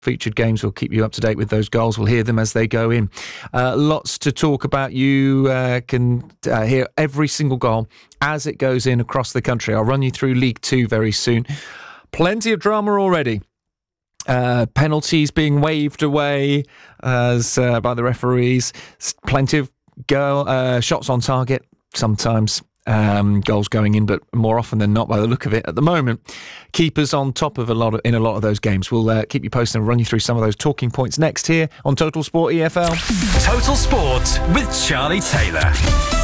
featured games. We'll keep you up to date with those goals. We'll hear them as they go in. Lots to talk about. You can hear every single goal as it goes in across the country. I'll run you through League Two very soon. Plenty of drama already. Penalties being waved away by the referees. Plenty of shots on target sometimes. Goals going in, but more often than not, by the look of it at the moment, keepers on top of a lot of those games. We'll keep you posted and run you through some of those talking points next here on Total Sport EFL. Total Sport with Charlie Taylor.